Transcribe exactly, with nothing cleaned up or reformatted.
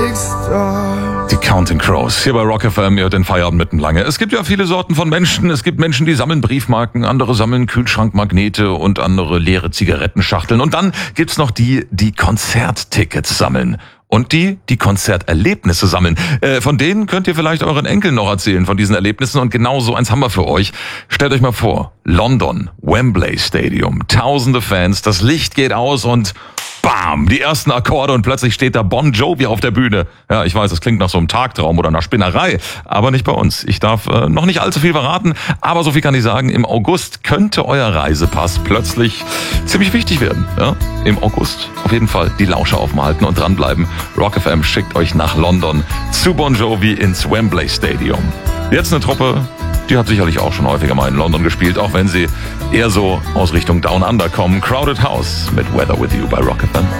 Die Counting Crows, hier bei Rock F M, ihr hört den Feierabend mitten lange. Es gibt ja viele Sorten von Menschen. Es gibt Menschen, die sammeln Briefmarken, andere sammeln Kühlschrankmagnete und andere leere Zigarettenschachteln. Und dann gibt's noch die, die Konzerttickets sammeln. Und die, die Konzerterlebnisse sammeln. Äh, von denen könnt ihr vielleicht euren Enkeln noch erzählen, von diesen Erlebnissen. Und genau so eins haben wir für euch. Stellt euch mal vor, London, Wembley Stadium, tausende Fans, das Licht geht aus und bam, die ersten Akkorde und plötzlich steht da Bon Jovi auf der Bühne. Ja, ich weiß, das klingt nach so einem Tagtraum oder einer Spinnerei, aber nicht bei uns. Ich darf äh, noch nicht allzu viel verraten, aber so viel kann ich sagen, im August könnte euer Reisepass plötzlich ziemlich wichtig werden. Ja? Im August auf jeden Fall die Lauscher aufmalten und dranbleiben. Rock F M schickt euch nach London zu Bon Jovi ins Wembley Stadium. Jetzt eine Truppe, die hat sicherlich auch schon häufiger mal in London gespielt, auch wenn sie eher so aus Richtung Down Under kommen. Crowded House mit Weather With You bei Rock F M.